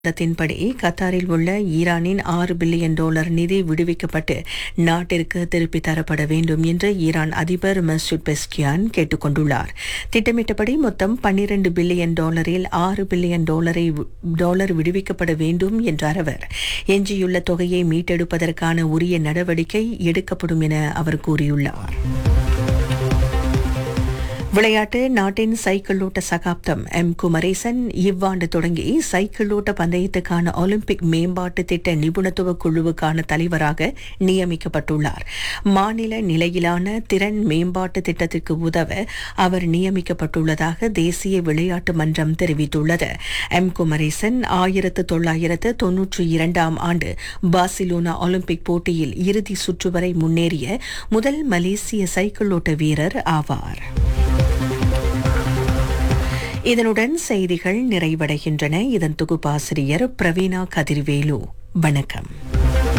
ஒப்பந்தத்தின்படி கத்தாரில் உள்ள ஈரானின் $6 பில்லியன் நிதி விடுவிக்கப்பட்டு நாட்டிற்கு திருப்பித் தரப்பட வேண்டும் என்று ஈரான் அதிபர் மசூத் பெஸ்கியான் கேட்டுக் கொண்டுள்ளார். திட்டமிட்டபடி மொத்தம் $12 பில்லியன் $6 பில்லியன் விடுவிக்கப்பட வேண்டும் என்றார் அவர். எஞ்சியுள்ள தொகையை மீட்டெடுப்பதற்கான உரிய நடவடிக்கை எடுக்கப்படும் என அவர் கூறியுள்ளார். விளையாட்டு. நாட்டின் சைக்கிளோட்ட சகாப்தம் குமரேசன் இவ்வாண்டு தொடங்கி சைக்கிளோட்ட பந்தயத்துக்கான ஒலிம்பிக் மேம்பாட்டு திட்ட நிபுணத்துவ குழுவுக்கான தலைவராக நியமிக்கப்பட்டுள்ளார். மாநில நிலையிலான திறன் மேம்பாட்டு திட்டத்திற்கு உதவ அவர் நியமிக்கப்பட்டுள்ளதாக தேசிய விளையாட்டு மன்றம் தெரிவித்துள்ளது. குமரேசன் 1992 ஆண்டு பார்சிலோனா ஒலிம்பிக் போட்டியில் இறுதி சுற்று வரை முன்னேறிய முதல் மலேசிய சைக்கிளோட்ட வீரர் ஆவார். இதனுடன் செய்திகள் நிறைவடைகின்றன. இதன் தொகுப்பாசிரியர் பிரவீணா கதிர்வேலு. வணக்கம்.